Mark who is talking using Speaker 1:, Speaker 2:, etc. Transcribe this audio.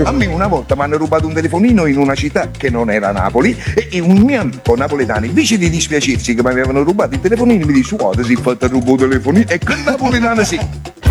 Speaker 1: A me una volta mi hanno rubato un telefonino in una città che non era Napoli e un mio amico napoletano, invece di dispiacersi che mi avevano rubato il telefonino, mi dice: guarda, si è fatto rubare il telefonino, e quel napoletano sì.